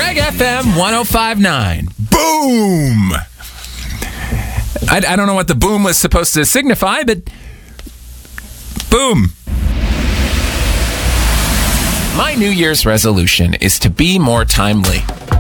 Reg FM 105.9. Boom! I don't know what the boom was supposed to signify, but boom. My New Year's resolution is to be more timely.